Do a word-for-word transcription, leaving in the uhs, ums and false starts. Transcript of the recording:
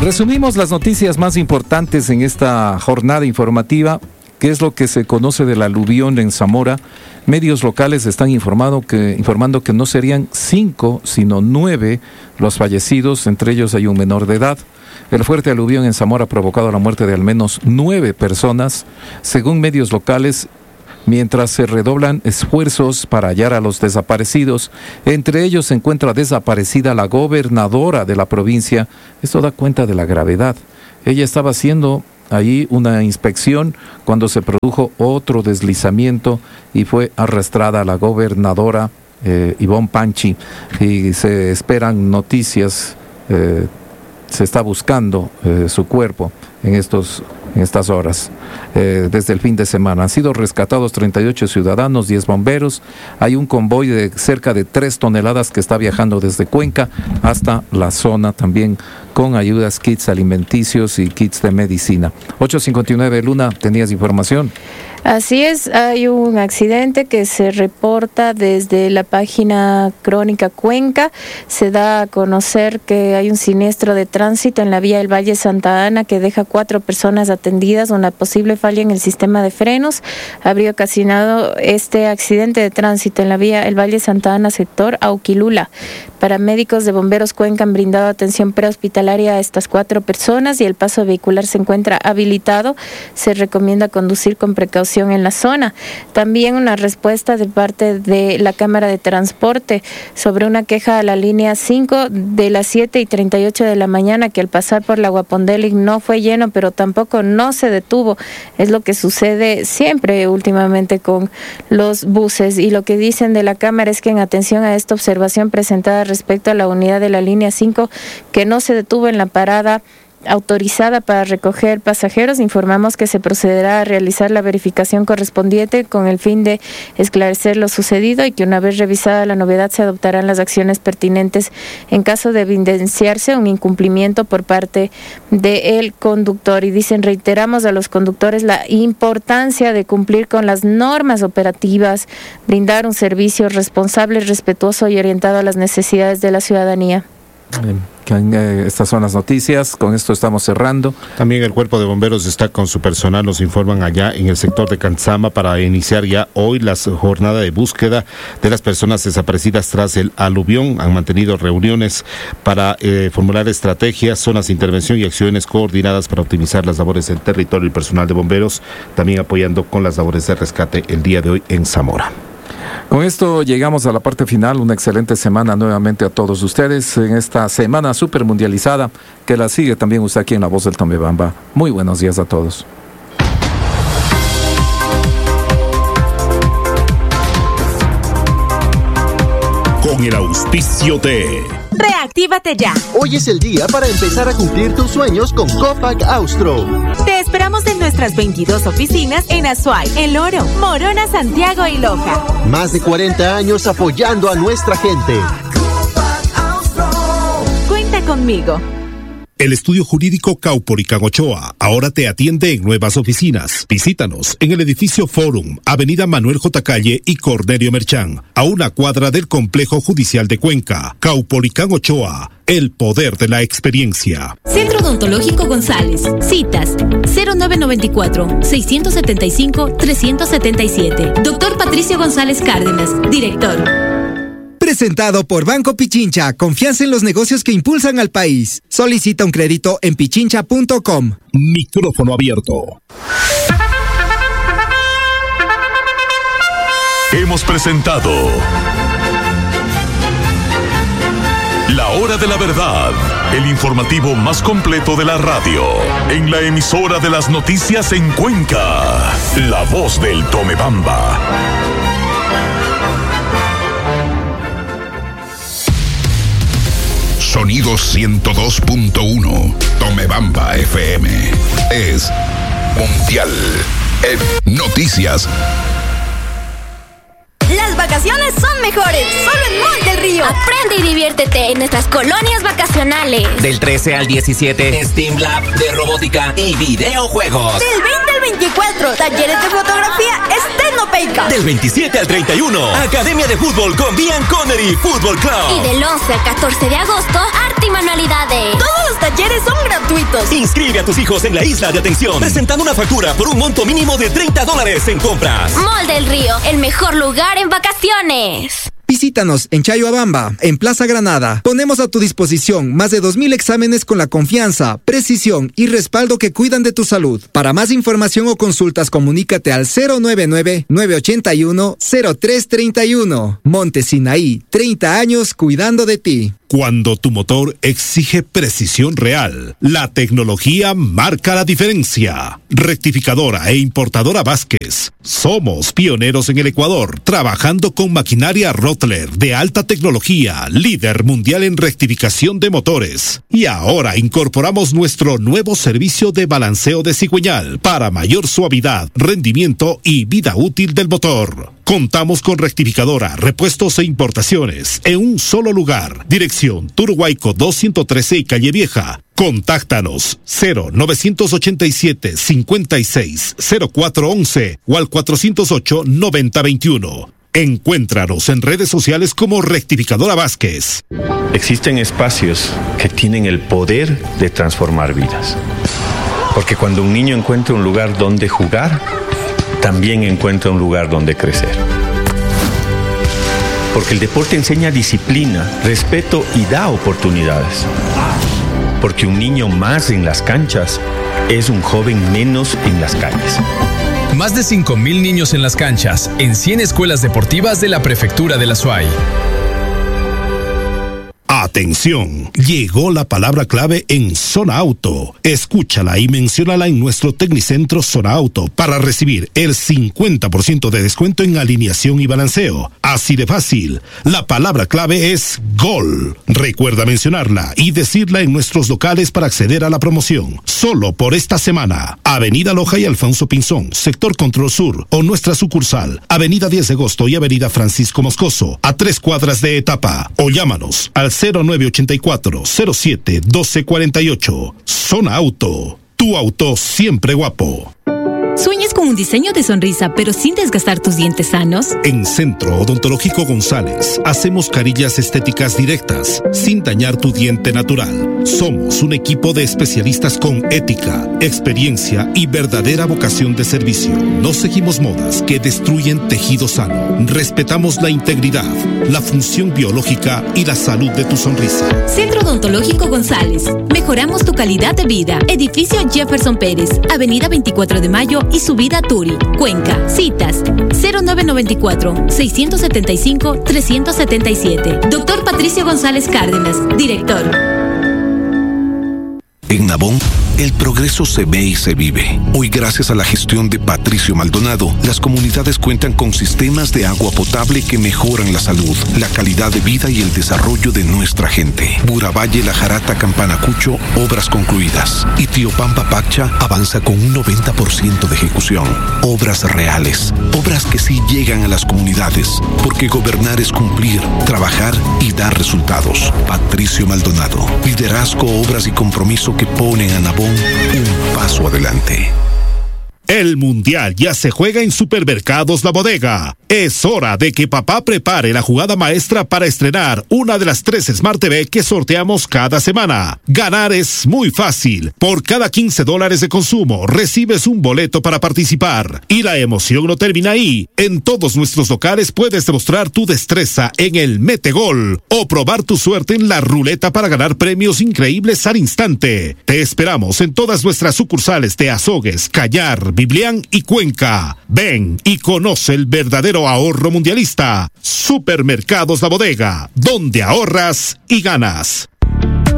Resumimos las noticias más importantes en esta jornada informativa. ¿Qué es lo que se conoce del aluvión en Zamora? Medios locales están informando que, informando que no serían cinco, sino nueve los fallecidos, entre ellos hay un menor de edad. El fuerte aluvión en Zamora ha provocado la muerte de al menos nueve personas, según medios locales, mientras se redoblan esfuerzos para hallar a los desaparecidos. Entre ellos se encuentra desaparecida la gobernadora de la provincia. Esto da cuenta de la gravedad. Ella estaba haciendo allí una inspección cuando se produjo otro deslizamiento y fue arrastrada la gobernadora eh, Ivonne Panchi, y se esperan noticias, eh, se está buscando eh, su cuerpo en estos en estas horas, eh, desde el fin de semana. Han sido rescatados treinta y ocho ciudadanos, diez bomberos. Hay un convoy de cerca de tres toneladas que está viajando desde Cuenca hasta la zona, también con ayudas, kits alimenticios y kits de medicina. ocho cincuenta y nueve, Luna, ¿tenías información? Así es, hay un accidente que se reporta desde la página Crónica Cuenca. Se da a conocer que hay un siniestro de tránsito en la vía del Valle Santa Ana que deja cuatro personas atendidas. Una posible falla en el sistema de frenos habría ocasionado este accidente de tránsito en la vía el Valle Santa Ana, sector Auquilula. Paramédicos de Bomberos Cuenca han brindado atención prehospitalaria a estas cuatro personas y el paso vehicular se encuentra habilitado. Se recomienda conducir con precaución en la zona. También una respuesta de parte de la Cámara de Transporte sobre una queja a la línea cinco de las siete y treinta y ocho de la mañana, que al pasar por la Guapondelic no fue lleno, pero tampoco no se detuvo. Es lo que sucede siempre últimamente con los buses, y lo que dicen de la Cámara es que en atención a esta observación presentada respecto a la unidad de la línea cinco que no se detuvo en la parada autorizada para recoger pasajeros, informamos que se procederá a realizar la verificación correspondiente con el fin de esclarecer lo sucedido, y que una vez revisada la novedad se adoptarán las acciones pertinentes en caso de evidenciarse un incumplimiento por parte del conductor. Y dicen, reiteramos a los conductores la importancia de cumplir con las normas operativas, brindar un servicio responsable, respetuoso y orientado a las necesidades de la ciudadanía. Bien. Estas son las noticias, con esto estamos cerrando. También el Cuerpo de Bomberos está con su personal, nos informan allá en el sector de Cantzama, para iniciar ya hoy la jornada de búsqueda de las personas desaparecidas tras el aluvión. Han mantenido reuniones para eh, formular estrategias, zonas de intervención y acciones coordinadas para optimizar las labores del territorio y personal de bomberos, también apoyando con las labores de rescate el día de hoy en Zamora. Con esto llegamos a la parte final. Una excelente semana nuevamente a todos ustedes en esta semana súper mundializada, que la sigue también usted aquí en La Voz del Tomebamba. Muy buenos días a todos. Con el auspicio de Reactívate ya. Hoy es el día para empezar a cumplir tus sueños con Copac Austro. Te esperamos en nuestras veintidós oficinas en Azuay, El Oro, Morona, Santiago y Loja. Más de cuarenta años apoyando a nuestra gente. Cuenta conmigo. El estudio jurídico Caupolicán Ochoa ahora te atiende en nuevas oficinas. Visítanos en el edificio Forum, Avenida Manuel J. Calle y Cornelio Merchán, a una cuadra del Complejo Judicial de Cuenca. Caupolicán Ochoa, el poder de la experiencia. Centro Odontológico González. Citas cero nueve nueve cuatro, seis siete cinco, tres siete siete. Doctor Patricio González Cárdenas, director. Presentado por Banco Pichincha, confianza en los negocios que impulsan al país. Solicita un crédito en pichincha punto com. Micrófono abierto. Hemos presentado La Hora de la Verdad, el informativo más completo de la radio, en la emisora de las noticias en Cuenca, La Voz del Tomebamba. Sonido ciento dos punto uno, Tomebamba F M. Es mundial en noticias. Las vacaciones son mejores, solo en Mall del Río. Aprende y diviértete en nuestras colonias vacacionales. Del trece al diecisiete, Steam Lab de robótica y videojuegos. Del veinte al veinticuatro, talleres de fotografía Estenopeica. Del veintisiete al treinta y uno, Academia de Fútbol con Bian Connery Fútbol Club. Y del once al catorce de agosto, arte y manualidades. Todos los talleres son gratuitos. puntos. Inscribe a tus hijos en la Isla de Atención, presentando una factura por un monto mínimo de treinta dólares en compras. Mall del Río, el mejor lugar en vacaciones. Visítanos en Chayhuabamba, en Plaza Granada. Ponemos a tu disposición más de dos mil exámenes con la confianza, precisión y respaldo que cuidan de tu salud. Para más información o consultas, comunícate al cero nueve nueve, nueve ocho uno, cero tres tres uno. Monte Sinaí, treinta años cuidando de ti. Cuando tu motor exige precisión real, la tecnología marca la diferencia. Rectificadora e importadora Vázquez. Somos pioneros en el Ecuador, trabajando con maquinaria Rottler de alta tecnología, líder mundial en rectificación de motores. Y ahora incorporamos nuestro nuevo servicio de balanceo de cigüeñal para mayor suavidad, rendimiento y vida útil del motor. Contamos con rectificadora, repuestos e importaciones en un solo lugar. Dirección Turhuayco doscientos trece y Calle Vieja. Contáctanos cero novecientos ochenta y siete, cincuenta y seis, cero cuatro once o al cuatrocientos ocho, noventa veintiuno. Encuéntranos en redes sociales como Rectificadora Vázquez. Existen espacios que tienen el poder de transformar vidas. Porque cuando un niño encuentra un lugar donde jugar, también encuentra un lugar donde crecer. Porque el deporte enseña disciplina, respeto y da oportunidades. Porque un niño más en las canchas es un joven menos en las calles. Más de cinco mil niños en las canchas, en cien escuelas deportivas de la Prefectura de la Suay. Atención, llegó la palabra clave en Zona Auto. Escúchala y menciónala en nuestro Tecnicentro Zona Auto para recibir el cincuenta por ciento de descuento en alineación y balanceo. Así de fácil, la palabra clave es GOL. Recuerda mencionarla y decirla en nuestros locales para acceder a la promoción. Solo por esta semana. Avenida Loja y Alfonso Pinzón, Sector Control Sur, o nuestra sucursal, Avenida diez de agosto y Avenida Francisco Moscoso, a tres cuadras de Etapa. O llámanos al cero nueve ochenta y cuatro, cero siete, doce cuarenta y ocho. Zona Auto, tu auto siempre guapo. ¿Sueñas con un diseño de sonrisa pero sin desgastar tus dientes sanos? En Centro Odontológico González hacemos carillas estéticas directas sin dañar tu diente natural. Somos un equipo de especialistas con ética, experiencia y verdadera vocación de servicio. No seguimos modas que destruyen tejido sano. Respetamos la integridad, la función biológica y la salud de tu sonrisa. Centro Odontológico González. Mejoramos tu calidad de vida. Edificio Jefferson Pérez, Avenida veinticuatro de Mayo y subida Turi, Cuenca. Citas cero nueve nueve cuatro, seis siete cinco, tres siete siete. Doctor Patricio González Cárdenas, director. En Nabón, el progreso se ve y se vive. Hoy, gracias a la gestión de Patricio Maldonado, las comunidades cuentan con sistemas de agua potable que mejoran la salud, la calidad de vida y el desarrollo de nuestra gente. Buravalle, La Jarata, Campanacucho, obras concluidas. Y Tiopampa Pacha avanza con un noventa por ciento de ejecución. Obras reales, obras que sí llegan a las comunidades, porque gobernar es cumplir, trabajar y dar resultados. Patricio Maldonado, liderazgo, obras y compromiso que ponen a Nabón un paso adelante. El Mundial ya se juega en Supermercados La Bodega. Es hora de que papá prepare la jugada maestra para estrenar una de las tres Smart T V que sorteamos cada semana. Ganar es muy fácil. Por cada quince dólares de consumo recibes un boleto para participar. Y la emoción no termina ahí. En todos nuestros locales puedes demostrar tu destreza en el Mete Gol o probar tu suerte en la ruleta para ganar premios increíbles al instante. Te esperamos en todas nuestras sucursales de Azogues, Callar, Biblián y Cuenca. Ven y conoce el verdadero ahorro mundialista. Supermercados La Bodega, donde ahorras y ganas.